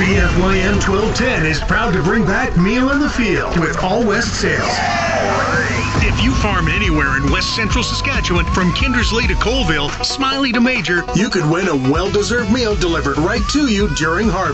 CFYM 1210 is proud to bring back Meal in the Field with All West Sales. If you farm anywhere in West Central Saskatchewan, from Kindersley to Colville, Smiley to Major, You could win a well-deserved meal delivered right to you during harvest.